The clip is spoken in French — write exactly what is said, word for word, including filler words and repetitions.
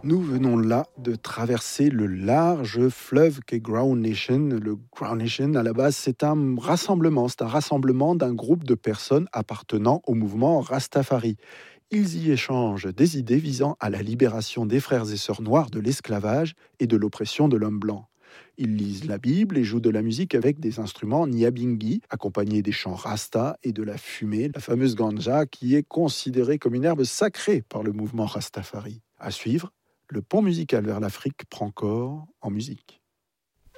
Nous venons là de traverser le large fleuve qu'est Ground Nation. Le Ground Nation, à la base, c'est un rassemblement. C'est un rassemblement d'un groupe de personnes appartenant au mouvement Rastafari. Ils y échangent des idées visant à la libération des frères et sœurs noirs de l'esclavage et de l'oppression de l'homme blanc. Ils lisent la Bible et jouent de la musique avec des instruments nyabingi, accompagnés des chants rasta et de la fumée, la fameuse ganja, qui est considérée comme une herbe sacrée par le mouvement Rastafari. À suivre, le pont musical vers l'Afrique prend corps en musique.